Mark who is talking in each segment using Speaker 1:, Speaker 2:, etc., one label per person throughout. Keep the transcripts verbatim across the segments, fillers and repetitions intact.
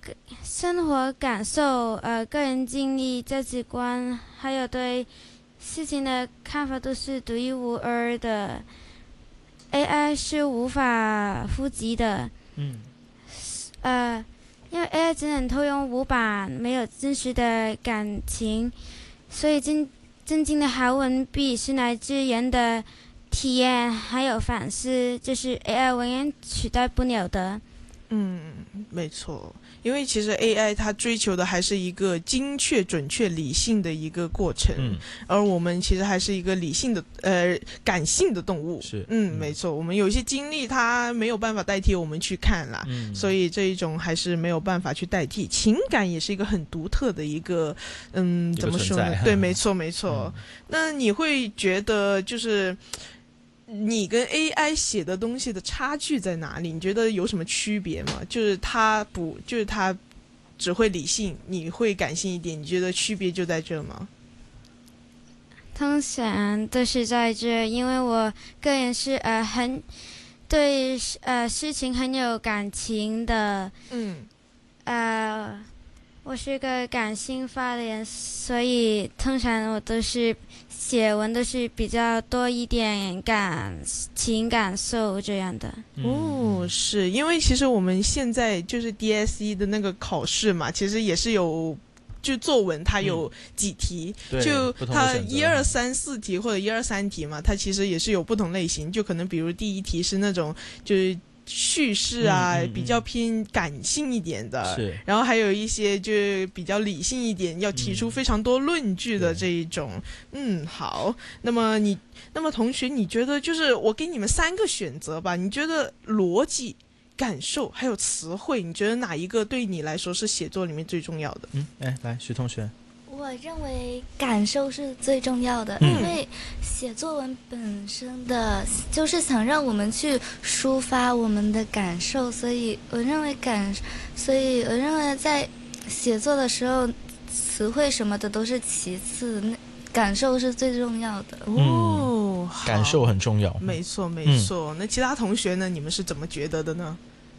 Speaker 1: 生活感受、呃个人经历、价值观，还有对事情的看法都是独一无二的。A I 是无法复制的。
Speaker 2: 嗯，
Speaker 1: 呃，因为 A I 只能偷用模板，没有真实的感情，所以真真正的好文笔是来自人的体验还有反思，这是 A I 永远取代不了的。
Speaker 3: 嗯，没错，因为其实 A I 它追求的还是一个精确、准确、理性的一个过程，
Speaker 2: 嗯，
Speaker 3: 而我们其实还是一个理性的、呃感性的动物。
Speaker 2: 是，
Speaker 3: 嗯，
Speaker 2: 嗯
Speaker 3: 没错，我们有一些经历它没有办法代替我们去看啦，
Speaker 2: 嗯，
Speaker 3: 所以这一种还是没有办法去代替。情感也是一个很独特的一个，嗯，怎么说呢？对，没错，没错。
Speaker 2: 嗯、
Speaker 3: 那你会觉得就是？你跟 A I 写的东西的差距在哪里？你觉得有什么区别吗？就是它不，就是它只会理性，你会感性一点，你觉得区别就在这吗？
Speaker 1: 通常都是在这，因为我个人是呃很对呃事情很有感情的，
Speaker 3: 嗯，
Speaker 1: 呃，我是个感性化的人，所以通常我都是写文都是比较多一点感情感受这样的。
Speaker 3: 哦，是因为其实我们现在就是 D S E 的那个考试嘛，其实也是有。就作文它有几题，
Speaker 2: 嗯、
Speaker 3: 就它一二三四题或者一二三题嘛，它其实也是有不同类型，就可能比如第一题是那种就是叙事啊、嗯嗯嗯、比较偏感性一点的，
Speaker 2: 是，
Speaker 3: 然后还有一些就是比较理性一点，要提出非常多论据的这一种。嗯, 嗯，好，那么你那么同学你觉得就是我给你们三个选择吧，你觉得逻辑感受还有词汇，你觉得哪一个对你来说是写作里面最重要的？
Speaker 2: 嗯，哎，来徐同学。
Speaker 4: 我认为感受是最重要的，
Speaker 2: 嗯、
Speaker 4: 因为写作文本身的就是想让我们去抒发我们的感受，所以我认为感，所以我认为在写作的时候，词汇什么的都是其次，感受是最重要的。
Speaker 3: 哦，
Speaker 2: 嗯、感受很重要，
Speaker 3: 没错没错、嗯。那其他同学呢？你们是怎么觉得的呢？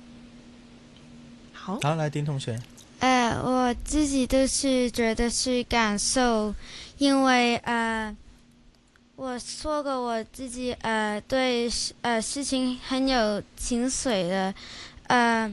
Speaker 3: 好，
Speaker 2: 好，来丁同学。
Speaker 1: 呃，我自己都是觉得是感受，因为呃，我说过我自己呃对呃事情很有情绪的，呃，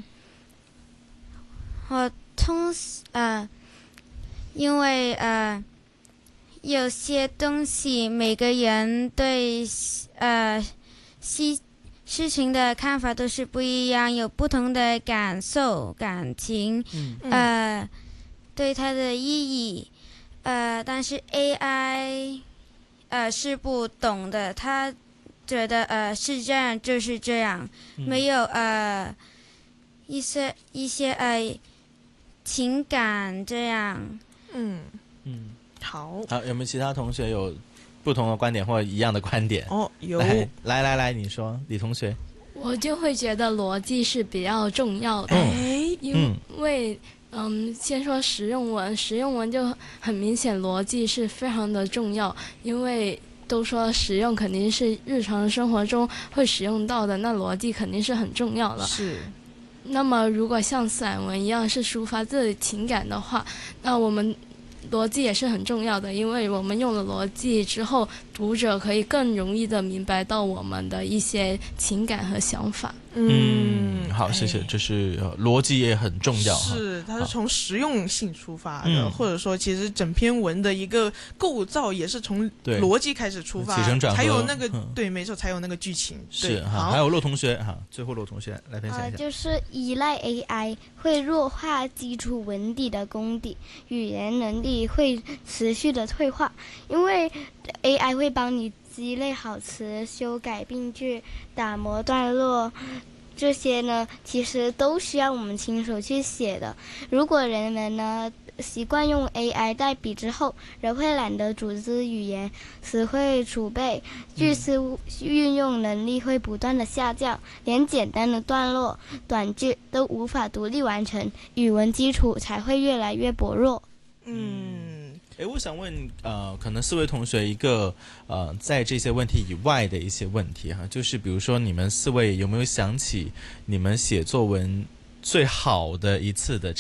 Speaker 1: 我通呃，因为呃有些东西每个人对呃事事情的看法都是不一样，有不同的感受、感情，
Speaker 2: 嗯、
Speaker 1: 呃，对它的意义，呃，但是 A I， 呃，是不懂的，他觉得呃是这样就是这样，
Speaker 2: 嗯、
Speaker 1: 没有呃一些一些呃情感这样。
Speaker 3: 嗯
Speaker 2: 嗯，
Speaker 3: 好，
Speaker 2: 好，有没有其他同学有不同的观点或者一样的观点？
Speaker 3: 哦，有，
Speaker 2: 来来来来，你说，李同学。
Speaker 5: 我就会觉得逻辑是比较重要的，
Speaker 3: 哎，
Speaker 5: 因为嗯，先说实用文，实用文就很明显逻辑是非常的重要，因为都说实用肯定是日常生活中会使用到的，那逻辑肯定是很重要的。
Speaker 3: 是。
Speaker 5: 那么如果像散文一样是抒发自己情感的话，那我们逻辑也是很重要的，因为我们用了逻辑之后，读者可以更容易的明白到我们的一些情感和想法。
Speaker 2: 嗯，好，谢谢。这是、呃、逻辑也很重要，
Speaker 3: 是，它是从实用性出发的，
Speaker 2: 嗯、
Speaker 3: 或者说，其实整篇文的一个构造也是从逻辑开始出发，
Speaker 2: 起承转合
Speaker 3: 才有那个、
Speaker 2: 嗯、
Speaker 3: 对，没错，才有那个剧情。
Speaker 2: 是哈，还有骆同学哈，最后骆同学来分享一下、呃。
Speaker 6: 就是依赖 A I 会弱化基础文底的功底，语言能力会持续的退化，因为 A I 会帮你积累好词、修改病句、打磨段落，这些呢其实都需要我们亲手去写的。如果人们呢习惯用 A I 代笔之后，人会懒得组织语言，词汇储备、句式运用能力会不断的下降，连简单的段落、短句都无法独立完成，语文基础才会越来越薄弱。
Speaker 3: 嗯，
Speaker 2: 诶，我想问，呃，可能四位同学一个呃，在这些问题以外的一些问题哈，就是比如说你们四位有没有想起你们写作文最好的一次的